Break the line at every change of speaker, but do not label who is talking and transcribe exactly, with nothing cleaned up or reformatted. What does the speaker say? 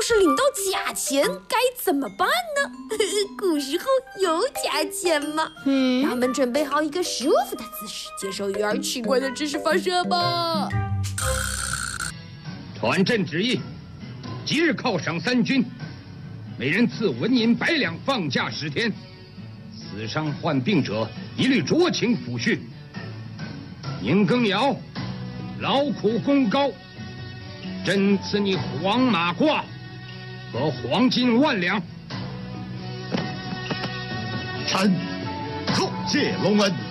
是领到假钱，该怎么办呢？古时候有假钱吗？嗯，让我们准备好一个舒服的姿势，接受鱼儿奇怪的知识发射吧。
传朕旨意，即日犒赏三军，每人赐纹银百两，放假十天。死伤患病者一律酌情抚恤。宁耕尧，劳苦功高，朕赐你黄马褂和黄金万两。
臣叩谢隆恩。